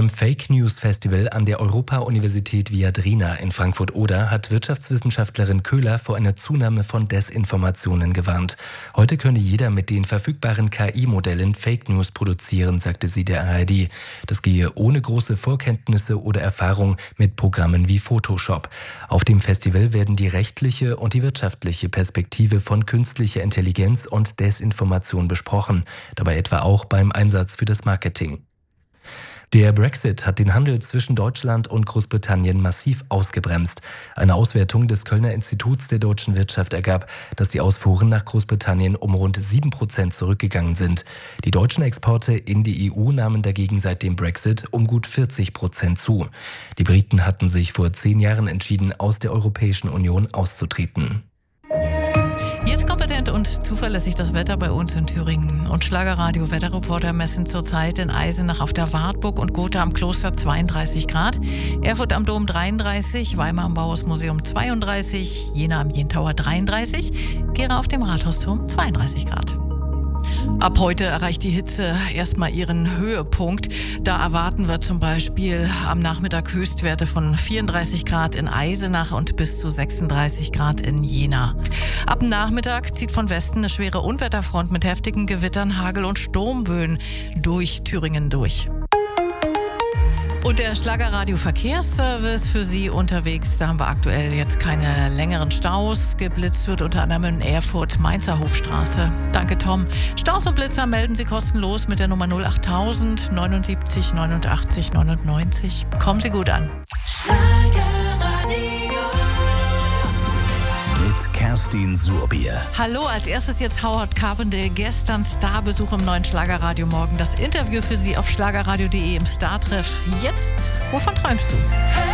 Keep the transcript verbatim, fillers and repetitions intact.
einem Fake News Festival an der Europa-Universität Viadrina in Frankfurt-Oder hat Wirtschaftswissenschaftlerin Köhler vor einer Zunahme von Desinformationen gewarnt. Heute könne jeder mit den verfügbaren K I-Modellen Fake News produzieren, sagte sie der A R D. Das gehe ohne große Vorkenntnisse oder Erfahrung mit Programmen wie Photoshop. Auf dem Festival werden die rechtliche und die wirtschaftliche Perspektive von künstlicher Intelligenz und Desinformation besprochen, dabei etwa auch beim Einsatz für das Marketing. Der Brexit hat den Handel zwischen Deutschland und Großbritannien massiv ausgebremst. Eine Auswertung des Kölner Instituts der deutschen Wirtschaft ergab, dass die Ausfuhren nach Großbritannien um rund sieben Prozent zurückgegangen sind. Die deutschen Exporte in die E U nahmen dagegen seit dem Brexit um gut vierzig Prozent zu. Die Briten hatten sich vor zehn Jahren entschieden, aus der Europäischen Union auszutreten. Jetzt kompetent und zuverlässig das Wetter bei uns in Thüringen. Und Schlagerradio-Wetterreporter messen zurzeit in Eisenach auf der Wartburg und Gotha am Kloster zweiunddreißig Grad, Erfurt am Dom dreiunddreißig, Weimar am Bauhausmuseum zweiunddreißig, Jena am Jentauer dreiunddreißig, Gera auf dem Rathausturm zweiunddreißig Grad. Ab heute erreicht die Hitze erstmal ihren Höhepunkt. Da erwarten wir zum Beispiel am Nachmittag Höchstwerte von vierunddreißig Grad in Eisenach und bis zu sechsunddreißig Grad in Jena. Ab dem Nachmittag zieht von Westen eine schwere Unwetterfront mit heftigen Gewittern, Hagel und Sturmböen durch Thüringen durch. Und der Schlagerradio-Verkehrsservice für Sie unterwegs. Da haben wir aktuell jetzt keine längeren Staus. Geblitzt wird unter anderem in Erfurt, Mainzer Hofstraße. Danke, Tom. Staus und Blitzer melden Sie kostenlos mit der Nummer null acht tausend neunundsiebzig neunundachtzig neunundneunzig. Kommen Sie gut an. Mit Kerstin Surbier. Hallo, als erstes jetzt Howard Carpendale. Gestern Starbesuch im neuen Schlagerradio Morgen. Das Interview für Sie auf schlagerradio punkt de im Startreff. Jetzt, wovon träumst du?